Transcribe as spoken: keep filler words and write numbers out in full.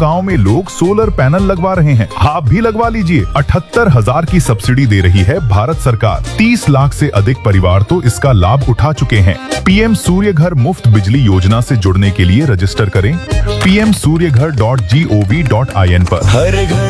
गांव में लोग सोलर पैनल लगवा रहे हैं। आप भी लगवा लीजिए। अठहत्तर हजार की सब्सिडी दे रही है भारत सरकार। तीस लाख से अधिक परिवार तो इसका लाभ उठा चुके हैं। पीएम सूर्य घर मुफ्त बिजली योजना से जुड़ने के लिए रजिस्टर करें पी एम सूर्य घर dot G O V dot I N पर। हर घर